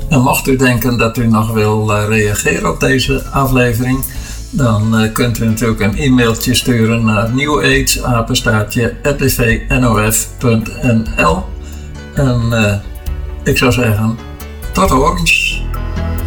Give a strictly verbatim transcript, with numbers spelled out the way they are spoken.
En mocht u denken dat u nog wil uh, reageren op deze aflevering, dan uh, kunt u natuurlijk een e-mailtje sturen naar newage apenstaartje r t v n o f punt n l. En uh, ik zou zeggen, tot horens.